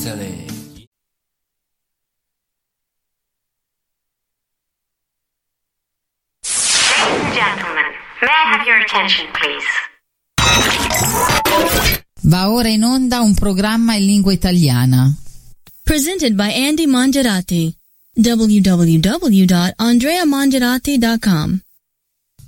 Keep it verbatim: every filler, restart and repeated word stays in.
Italy. Ladies and gentlemen, may I have your attention, please? Va ora in onda un programma in lingua italiana. Presented by Andy Mangiarati. w w w dot andrea mangiarati dot com